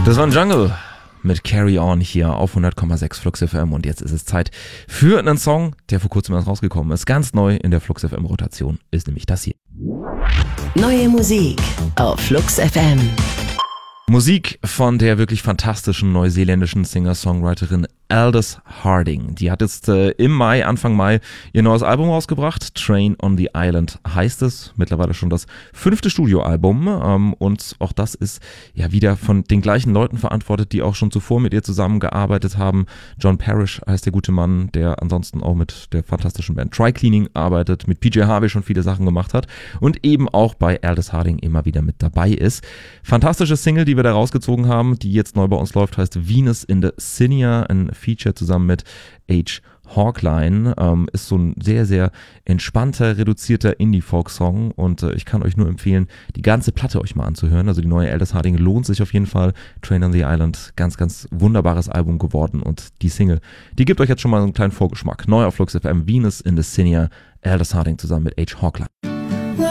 Das war ein Jungle mit Carry On hier auf 100,6 Flux FM und jetzt ist es Zeit für einen Song, der vor kurzem erst rausgekommen ist. Ganz neu in der Flux FM Rotation ist nämlich das hier. Neue Musik auf Flux FM. Musik von der wirklich fantastischen neuseeländischen Singer-Songwriterin Aldous Harding. Die hat jetzt Anfang Mai, ihr neues Album rausgebracht. Train on the Island heißt es. Mittlerweile schon das 5. Studioalbum. Und auch das ist ja wieder von den gleichen Leuten verantwortet, die auch schon zuvor mit ihr zusammengearbeitet haben. John Parrish heißt der gute Mann, der ansonsten auch mit der fantastischen Band Try Cleaning arbeitet, mit PJ Harvey schon viele Sachen gemacht hat und eben auch bei Aldous Harding immer wieder mit dabei ist. Fantastische Single, die wir da rausgezogen haben, die jetzt neu bei uns läuft, heißt Venus in the Cinia, ein Feature zusammen mit H. Hawkline, ist so ein sehr, sehr entspannter, reduzierter Indie-Folk-Song und ich kann euch nur empfehlen, die ganze Platte euch mal anzuhören. Also die neue Aldous Harding lohnt sich auf jeden Fall. Train on the Island, ganz, ganz wunderbares Album geworden und die Single, die gibt euch jetzt schon mal so einen kleinen Vorgeschmack. Neu auf Flux FM, Venus in the Cinia, Aldous Harding zusammen mit H. Hawkline.